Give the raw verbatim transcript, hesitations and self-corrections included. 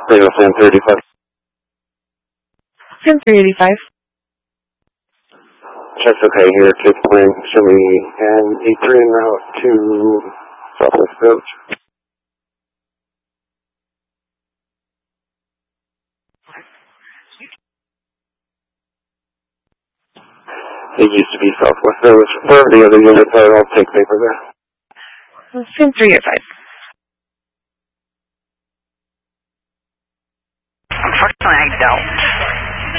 Radio San three eighty-five. San three eighty-five. Check's okay here. Cape Point, show me and E three en route to Southwest Village. It used to be Southwest Village. Wherever the other units are, I'll take paper there. San three eighty-five. Unfortunately, I don't.